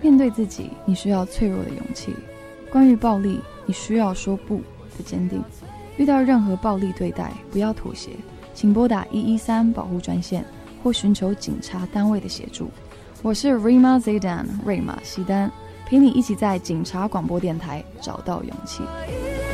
面对自己，你需要脆弱的勇气；关于暴力，你需要说不的坚定。遇到任何暴力对待，不要妥协，请拨打113保护专线，或寻求警察单位的协助。我是 Rima Zaidan 瑞玛西丹，陪你一起在警察广播电台找到勇气。